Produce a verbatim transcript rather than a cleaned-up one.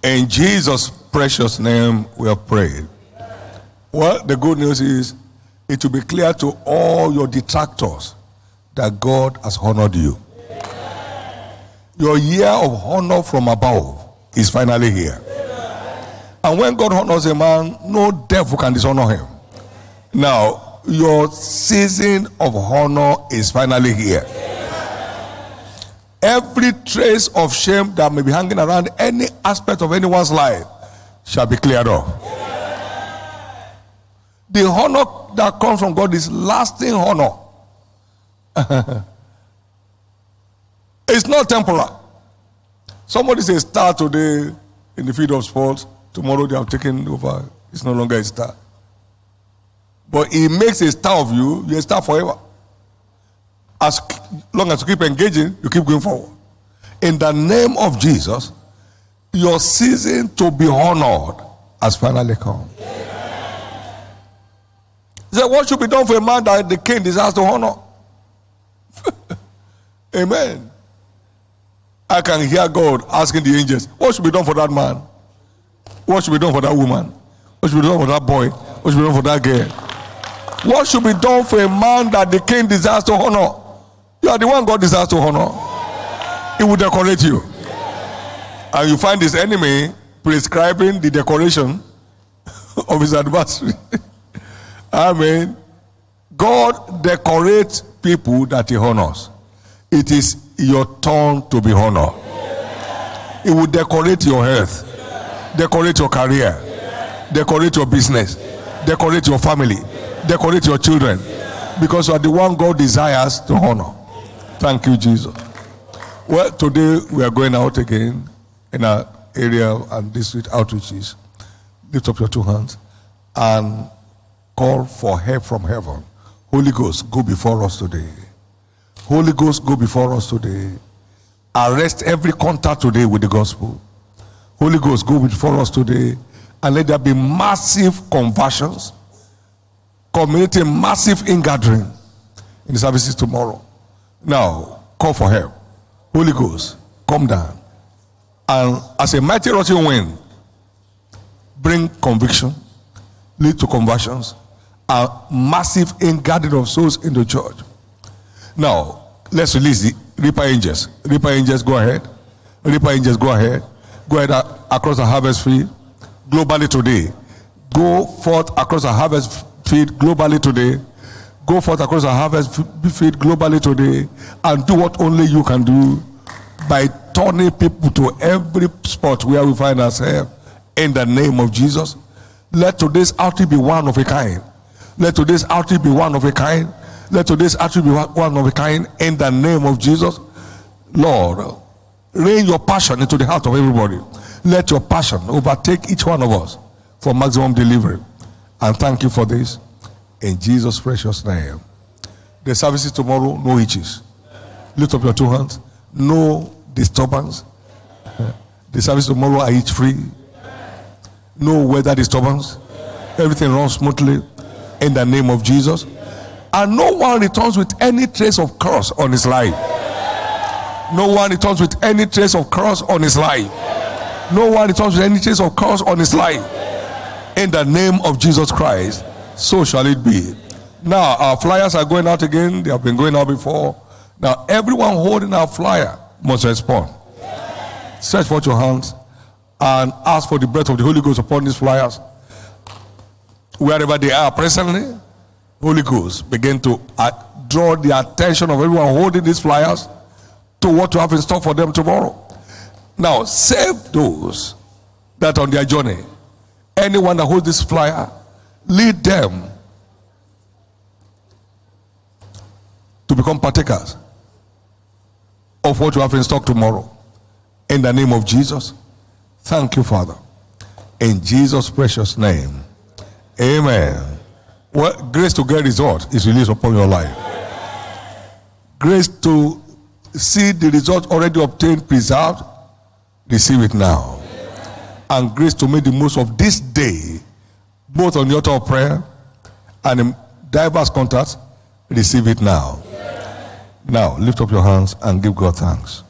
In Jesus' precious name we have prayed. Well, the good news is it will be clear to all your detractors that God has honored you. Your year of honor from above is finally here. And when God honors a man, no devil can dishonor him. Now, your season of honor is finally here. Every trace of shame that may be hanging around any aspect of anyone's life shall be cleared off. The honor that comes from God is lasting honor. It's not temporal. Somebody says star today in the field of sports, tomorrow they have taken over. It's no longer a star. But he makes a star of you, you're a star forever. As long as you keep engaging, you keep going forward. In the name of Jesus, your season to be honored has finally come. He said, what should be done for a man that the king desires to honor? Amen. I can hear God asking the angels, what should be done for that man? What should be done for that woman? What should be done for that boy? What should be done for that girl? What should be done for a man that the king desires to honor? You are the one God desires to honor. He will decorate you. And you find his enemy prescribing the decoration of his adversary. Amen. God decorates people that he honors. It is your turn to be honored. It will decorate your health, decorate your career, decorate your business, decorate your family, decorate your children, because you are the one God desires to honor. Thank you, Jesus. Well, today we are going out again in our area and district outreaches. Lift up your two hands and call for help from heaven. Holy Ghost, go before us today. Holy Ghost, go before us today. Arrest every contact today with the gospel. Holy Ghost, go before us today and let there be massive conversions, community massive ingathering in the services tomorrow. Now, call for help. Holy Ghost, come down. And as a mighty rushing wind, bring conviction, lead to conversions, a massive ingathering of souls in the church. Now, let's release the Reaper Angels. Reaper Angels, go ahead. Reaper Angels, go ahead. Go ahead across the harvest field globally today. Go forth across the harvest field globally today. Go forth across the harvest field globally today and do what only you can do by turning people to every spot where we find ourselves in the name of Jesus. Let today's outreach be one of a kind. Let today's outreach be one of a kind. Let today's outreach be one of a kind in the name of Jesus. Lord, rain your passion into the heart of everybody. Let your passion overtake each one of us for maximum delivery. And thank you for this. In Jesus' precious name. The services tomorrow, no hitches. Lift up your two hands. No disturbance. The service tomorrow are hitch free. No weather disturbance. Everything runs smoothly in the name of Jesus. And no one returns with any trace of curse on his life. No one returns with any trace of curse on his life. No one returns with any trace of curse on his life. In the name of Jesus Christ, so shall it be. Now, our flyers are going out again. They have been going out before. Now, everyone holding our flyer must respond. Stretch forth your hands and ask for the breath of the Holy Ghost upon these flyers. Wherever they are presently, Holy Ghost, begin to uh, draw the attention of everyone holding these flyers to what you have in store for them tomorrow. Now, save those that on their journey. Anyone that holds this flyer, lead them to become partakers of what you have in stock tomorrow. In the name of Jesus, thank you, Father. In Jesus' precious name, amen. Well, grace to get result is released upon your life. Grace to see the result already obtained, preserved, receive it now. And grace to make the most of this day, both on the altar of prayer and in diverse contacts, receive it now. Now, lift up your hands and give God thanks.